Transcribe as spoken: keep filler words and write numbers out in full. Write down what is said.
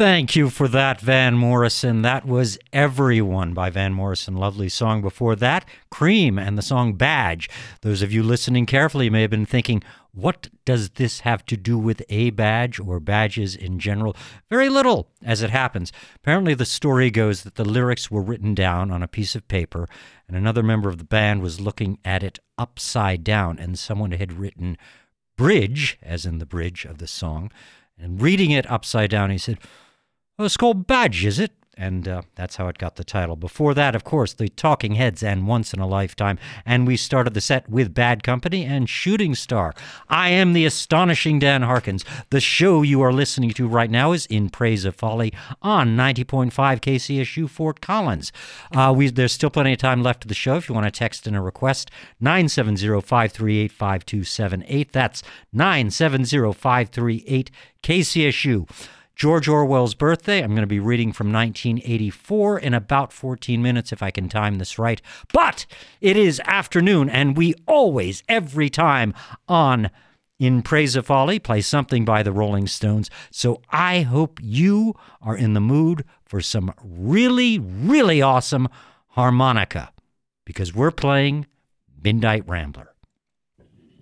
Thank you for that, Van Morrison. That was Everyone by Van Morrison. Lovely song. Before that, Cream and the song Badge. Those of you listening carefully may have been thinking, what does this have to do with a badge or badges in general? Very little, as it happens. Apparently the story goes that the lyrics were written down on a piece of paper, and another member of the band was looking at it upside down, and someone had written bridge, as in the bridge of the song, and reading it upside down, he said, "Oh, it's called Badge, is it?" And uh, that's how it got the title. Before that, of course, the Talking Heads and Once in a Lifetime. And we started the set with Bad Company and Shooting Star. I am the astonishing Dan Harkins. The show you are listening to right now is In Praise of Folly on ninety point five K C S U Fort Collins. Uh, we, there's still plenty of time left of the show. If you want to text in a request, nine seven zero, five three eight, five two seven eight. That's nine seven zero, five three eight, K C S U. George Orwell's birthday. I'm going to be reading from nineteen eighty-four in about fourteen minutes if I can time this right. But it is afternoon, and we always, every time on In Praise of Folly, play something by the Rolling Stones. So I hope you are in the mood for some really, really awesome harmonica, because we're playing Midnight Rambler.